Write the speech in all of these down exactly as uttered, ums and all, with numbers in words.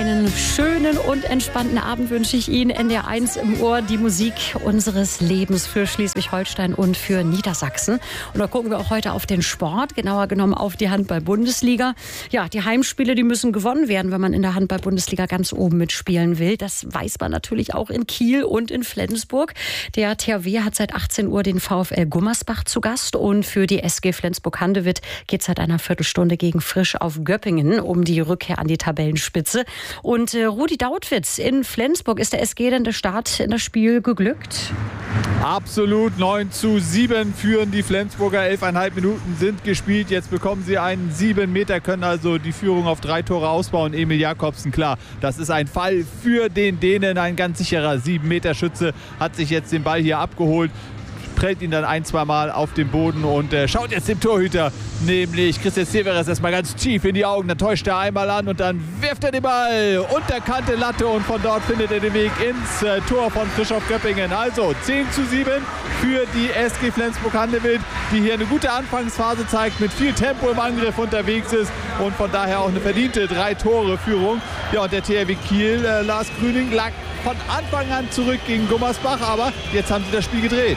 Einen schönen und entspannten Abend wünsche ich Ihnen. N D R eins im Ohr, die Musik unseres Lebens für Schleswig-Holstein und für Niedersachsen. Und da gucken wir auch heute auf den Sport, genauer genommen auf die Handball-Bundesliga. Ja, die Heimspiele, die müssen gewonnen werden, wenn man in der Handball-Bundesliga ganz oben mitspielen will. Das weiß man natürlich auch in Kiel und in Flensburg. Der T H W hat seit achtzehn Uhr den VfL Gummersbach zu Gast. Und für die S G Flensburg-Handewitt geht es seit einer Viertelstunde gegen Frisch auf Göppingen um die Rückkehr an die Tabellenspitze. Und äh, Rudi Dautwitz in Flensburg, ist der S G denn der Start in das Spiel geglückt? Absolut, neun zu sieben führen die Flensburger, elfeinhalb Minuten sind gespielt. Jetzt bekommen sie einen sieben Meter, können also die Führung auf drei Tore ausbauen. Emil Jakobsen, klar, das ist ein Fall für den Dänen, ein ganz sicherer sieben Meter Schütze, hat sich jetzt den Ball hier abgeholt. Prellt ihn dann ein, zwei Mal auf den Boden und äh, schaut jetzt dem Torhüter, nämlich Christian Severes, erstmal ganz tief in die Augen. Dann täuscht er einmal an und dann wirft er den Ball unter Kante Latte und von dort findet er den Weg ins äh, Tor von Frisch auf Göppingen. Also zehn zu sieben für die S G Flensburg-Handewitt, die hier eine gute Anfangsphase zeigt, mit viel Tempo im Angriff unterwegs ist und von daher auch eine verdiente Drei-Tore-Führung. Ja, und der T H W Kiel, äh, Lars Grüning, lag von Anfang an zurück gegen Gummersbach, aber jetzt haben sie das Spiel gedreht.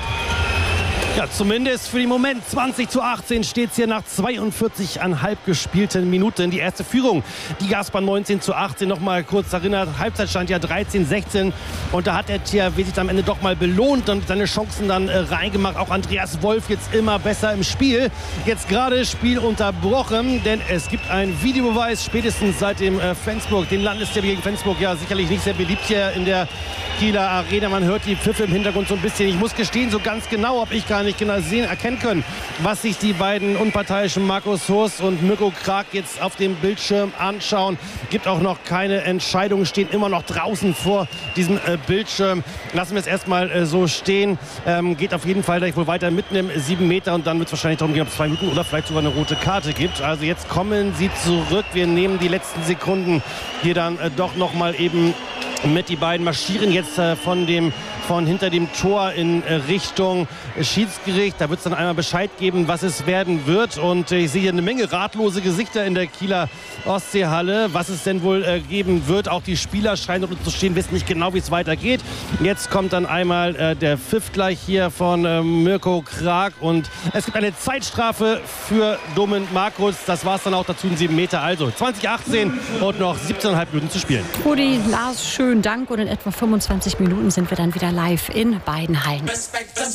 Ja, zumindest für den Moment. zwanzig zu achtzehn steht es hier nach zweiundvierzig Komma fünf gespielten Minuten. Die erste Führung, die Gaspar neunzehn zu achtzehn. Noch mal kurz erinnert, Halbzeitstand ja dreizehn sechzehn. Und da hat der T H W sich am Ende doch mal belohnt und seine Chancen dann äh, reingemacht. Auch Andreas Wolf jetzt immer besser im Spiel. Jetzt gerade Spiel unterbrochen, denn es gibt einen Videobeweis. Spätestens seit dem äh, Flensburg, dem Landesderby gegen Flensburg, ja sicherlich nicht sehr beliebt hier in der Kieler Arena. Man hört die Pfiffe im Hintergrund so ein bisschen. Ich muss gestehen, so ganz genau habe ich gar nicht genau sehen, erkennen können, was sich die beiden unparteiischen Markus Hurst und Mirko Krag jetzt auf dem Bildschirm anschauen. Gibt auch noch keine Entscheidungen, stehen immer noch draußen vor diesem äh, Bildschirm. Lassen wir es erstmal äh, so stehen. Ähm, geht auf jeden Fall gleich wohl weiter mit einem sieben Meter und dann wird es wahrscheinlich darum gehen, ob es zwei Minuten oder vielleicht sogar eine rote Karte gibt. Also jetzt kommen sie zurück. Wir nehmen die letzten Sekunden hier dann äh, doch noch mal eben mit. Die beiden marschieren jetzt äh, von dem von hinter dem Tor in äh, Richtung äh, Schiedsgericht. Da wird es dann einmal Bescheid geben, was es werden wird. Und äh, ich sehe hier eine Menge ratlose Gesichter in der Kieler Ostseehalle, was es denn wohl äh, geben wird. Auch die Spieler scheinen dort zu stehen, wissen nicht genau, wie es weitergeht. Jetzt kommt dann einmal äh, der Pfiff gleich hier von äh, Mirko Krag. Und es gibt eine Zeitstrafe für Domen Markus. Das war es dann auch dazu, in sieben Meter. Also zwanzig achtzehn und noch siebzehn Komma fünf Minuten zu spielen. Rudi, Lars, schönen Dank. Und in etwa fünfundzwanzig Minuten sind wir dann wieder live in beiden Hallen.